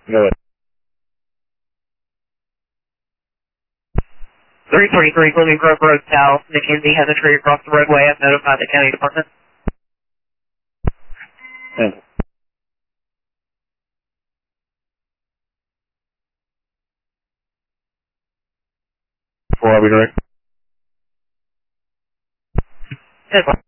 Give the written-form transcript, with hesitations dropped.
Go ahead. 333 Blooming Grove Road South. Mackenzie has a tree across the roadway. I've notified the county department. And 4, I'll be direct. 10-4.